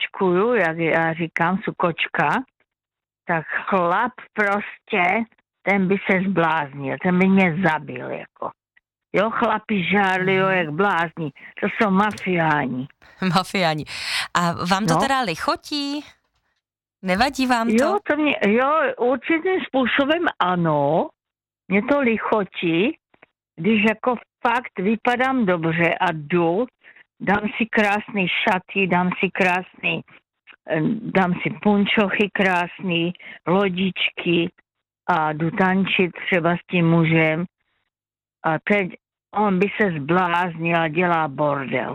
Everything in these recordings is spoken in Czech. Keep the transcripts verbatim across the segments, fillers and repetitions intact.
kočkuju, jak já říkám, jsou kočka, tak chlap prostě, ten by se zbláznil, ten by mě zabil, jako. Jo, chlapi žárlujou jak blázní, to jsou mafiáni. Mafiáni. A vám to no. teda lichotí? Nevadí vám to? Jo, to mě, jo, určitým způsobem ano, mě to lichotí, když jako fakt vypadám dobře a jdu, dám si krásný šaty, dám si krásný, dám si punčochy krásný, lodičky a jdu tančit třeba s tím mužem a teď on by se zbláznil a dělá bordel.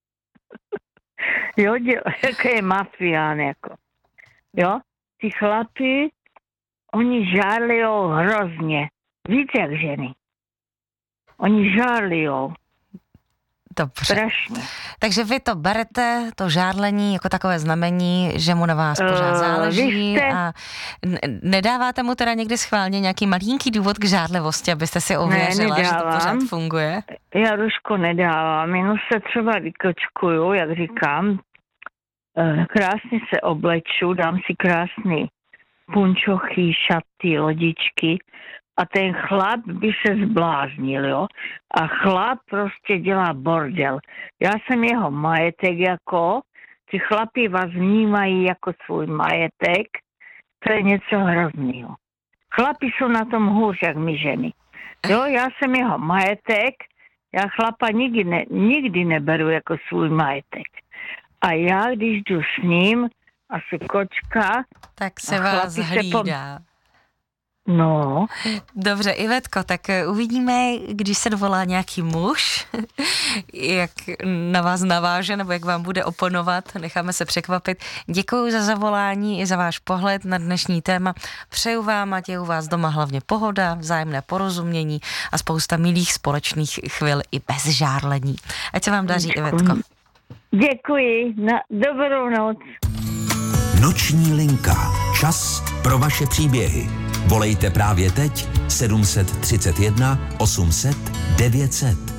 Jo, dělá, jako je mafián, jako. Jo, ty chlapi, oni žárlijou hrozně, víc jak ženy. Oni žárlijou. Dobře. Strašně. Takže vy to berete, to žárlení, jako takové znamení, že mu na vás pořád záleží uh, jste... a nedáváte mu teda někdy schválně nějaký malinký důvod k žárlivosti, abyste si ověřila, ne, že to pořád funguje? Já Ruško nedávám, jenom se třeba vykočkuju, jak říkám, krásně se obleču, dám si krásný punčochy, šaty, lodičky a ten chlap by se zbláznil, jo. A chlap prostě dělá bordel. Já jsem jeho majetek jako, ty chlapi vás vnímají jako svůj majetek, to je něco hroznýho. Chlapi jsou na tom hůř, jak my ženy. Jo, já jsem jeho majetek, já chlapa nikdy, ne, nikdy neberu jako svůj majetek. A já, když jdu s ním, asi kočka... Tak se vás hlídá. Po... No. Dobře, Ivetko, tak uvidíme, když se dovolá nějaký muž, jak na vás naváže, nebo jak vám bude oponovat, necháme se překvapit. Děkuji za zavolání i za váš pohled na dnešní téma. Přeju vám, ať je u vás doma hlavně pohoda, vzájemné porozumění a spousta milých společných chvil i bez žárlení. Ať se vám daří, Děkuji. Ivetko. Děkuji, na dobrou noc. Noční linka. Čas pro vaše příběhy. Volejte právě teď sedm set třicet jedna osm set devět set.